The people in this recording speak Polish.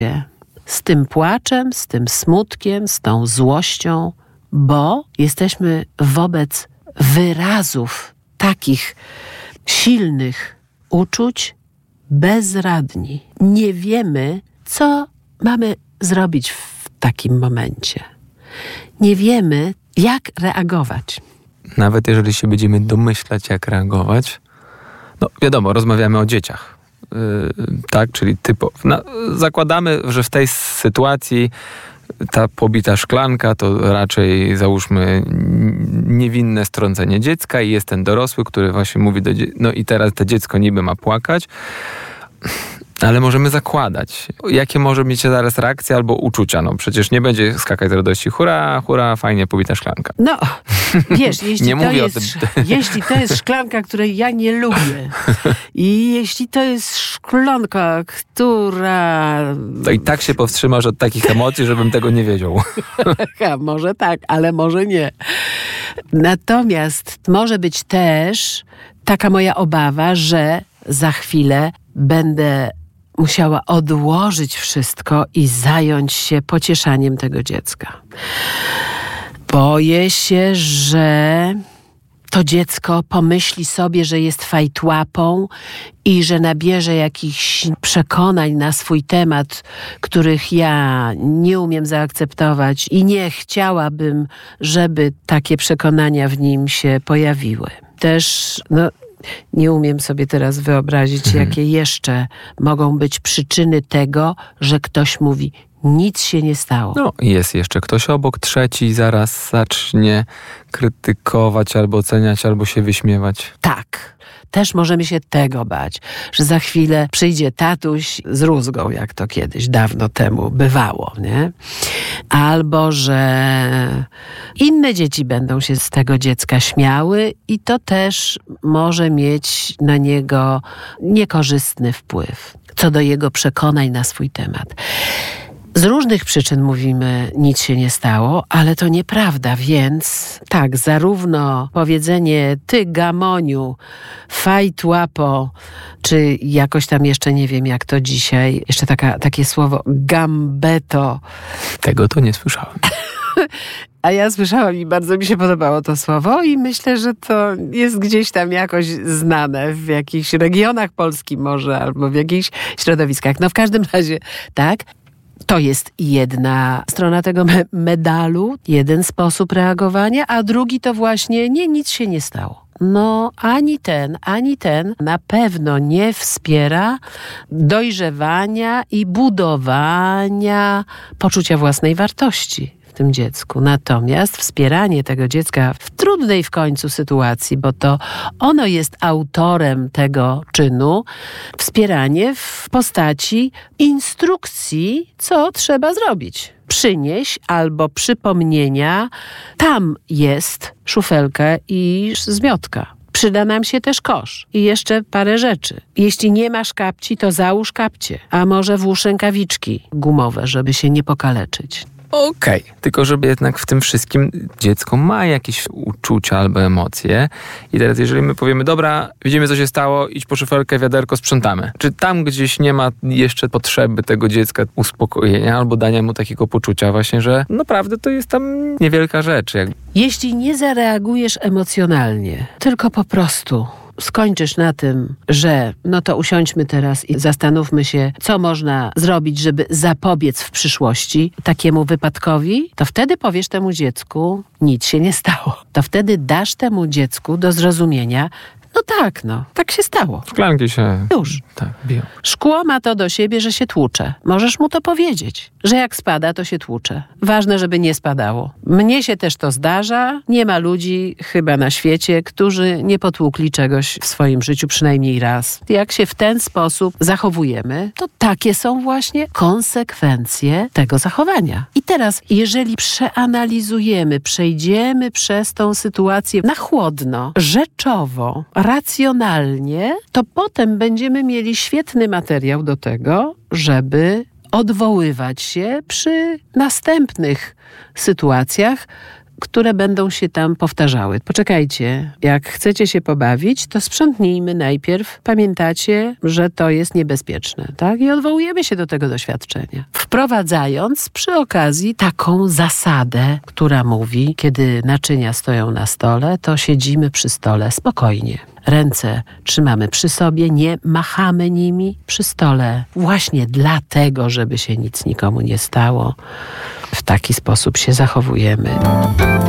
z tym płaczem, z tym smutkiem, z tą złością, bo jesteśmy wobec wyrazów takich silnych uczuć bezradni. Nie wiemy, co mamy zrobić w takim momencie. Nie wiemy, jak reagować. Nawet jeżeli się będziemy domyślać, jak reagować, no wiadomo, rozmawiamy o dzieciach. Tak, czyli zakładamy, że w tej sytuacji ta pobita szklanka to raczej, załóżmy, niewinne strącenie dziecka i jest ten dorosły, który właśnie mówi no i teraz to dziecko niby ma płakać, ale możemy zakładać, jakie może mieć zaraz reakcja albo uczucia. No przecież nie będzie skakać z radości, hurra, hurra, fajnie pobita szklanka. No, wiesz, jeśli to jest szklanka, której ja nie lubię i jeśli to jest szklanka, która... To i tak się powstrzymasz od takich emocji, żebym tego nie wiedział. Może tak, ale może nie. Natomiast może być też taka moja obawa, że za chwilę będę musiała odłożyć wszystko i zająć się pocieszaniem tego dziecka. Boję się, że to dziecko pomyśli sobie, że jest fajtłapą i że nabierze jakichś przekonań na swój temat, których ja nie umiem zaakceptować i nie chciałabym, żeby takie przekonania w nim się pojawiły. Też, nie umiem sobie teraz wyobrazić, jakie jeszcze mogą być przyczyny tego, że ktoś mówi, nic się nie stało. No, jest jeszcze ktoś obok, trzeci zaraz zacznie krytykować, albo oceniać, albo się wyśmiewać. Tak. Też możemy się tego bać, że za chwilę przyjdzie tatuś z rózgą, jak to kiedyś, dawno temu bywało, nie? Albo, że inne dzieci będą się z tego dziecka śmiały i to też może mieć na niego niekorzystny wpływ co do jego przekonań na swój temat. Z różnych przyczyn mówimy, nic się nie stało, ale to nieprawda, więc tak, zarówno powiedzenie ty gamoniu, fajtłapo, czy jakoś tam jeszcze nie wiem jak to dzisiaj, jeszcze takie słowo gambeto. Tego to nie słyszałem. A ja słyszałam i bardzo mi się podobało to słowo i myślę, że to jest gdzieś tam jakoś znane w jakichś regionach Polski może, albo w jakichś środowiskach. No w każdym razie, tak. To jest jedna strona tego medalu, jeden sposób reagowania, a drugi to właśnie nic się nie stało. No ani ten na pewno nie wspiera dojrzewania i budowania poczucia własnej wartości w tym dziecku. Natomiast wspieranie tego dziecka w trudnej w końcu sytuacji, bo to ono jest autorem tego czynu, wspieranie w postaci instrukcji, co trzeba zrobić. Przynieś albo przypomnienia, tam jest szufelka i zmiotka. Przyda nam się też kosz i jeszcze parę rzeczy. Jeśli nie masz kapci, to załóż kapcie, a może włóż rękawiczki gumowe, żeby się nie pokaleczyć. Okej. Tylko żeby jednak w tym wszystkim dziecko ma jakieś uczucia albo emocje. I teraz jeżeli my powiemy, dobra, widzimy co się stało, idź po szufelkę, wiaderko, sprzątamy. Czy tam gdzieś nie ma jeszcze potrzeby tego dziecka uspokojenia albo dania mu takiego poczucia właśnie, że naprawdę to jest tam niewielka rzecz. Jeśli nie zareagujesz emocjonalnie, tylko po prostu skończysz na tym, że to usiądźmy teraz i zastanówmy się, co można zrobić, żeby zapobiec w przyszłości takiemu wypadkowi, to wtedy powiesz temu dziecku, nic się nie stało. To wtedy dasz temu dziecku do zrozumienia, tak się stało. Szklanki się już biją. Szkło ma to do siebie, że się tłucze. Możesz mu to powiedzieć, że jak spada, to się tłucze. Ważne, żeby nie spadało. Mnie się też to zdarza. Nie ma ludzi chyba na świecie, którzy nie potłukli czegoś w swoim życiu przynajmniej raz. Jak się w ten sposób zachowujemy, to takie są właśnie konsekwencje tego zachowania. I teraz, jeżeli przeanalizujemy, przejdziemy przez tą sytuację na chłodno, rzeczowo, racjonalnie, to potem będziemy mieli świetny materiał do tego, żeby odwoływać się przy następnych sytuacjach które będą się tam powtarzały. Poczekajcie, jak chcecie się pobawić, to sprzątnijmy najpierw. Pamiętacie, że to jest niebezpieczne, tak? I odwołujemy się do tego doświadczenia. Wprowadzając przy okazji taką zasadę, która mówi, kiedy naczynia stoją na stole, to siedzimy przy stole spokojnie. Ręce trzymamy przy sobie, nie machamy nimi przy stole. Właśnie dlatego, żeby się nic nikomu nie stało. W taki sposób się zachowujemy.